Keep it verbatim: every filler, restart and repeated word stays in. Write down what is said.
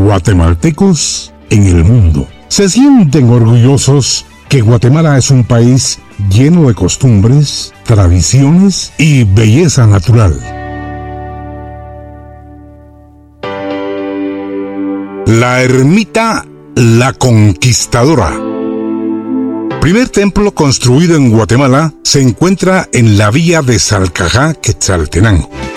guatemaltecos en el mundo. Se sienten orgullosos que Guatemala es un país lleno de costumbres, tradiciones y belleza natural. La ermita La Conquistadora. Primer templo construido en Guatemala se encuentra en la villa de Salcajá, Quetzaltenango.